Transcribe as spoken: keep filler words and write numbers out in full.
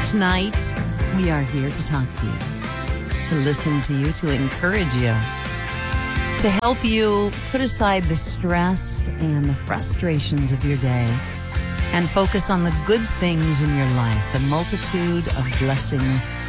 Tonight, we are here to talk to you, to listen to you, to encourage you, to help you put aside the stress and the frustrations of your day and focus on the good things in your life, the multitude of blessings